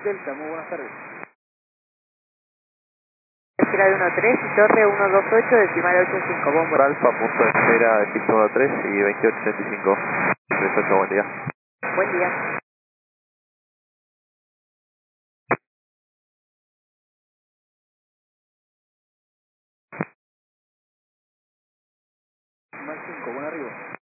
Delta, muy buenas tardes. Espera de 13 y torre 128, decimal 85, bombo. Alfa, punto de espera de piso 13 y 2885. Perfecto, buen día. Buen día. Mal 5, buen arriba.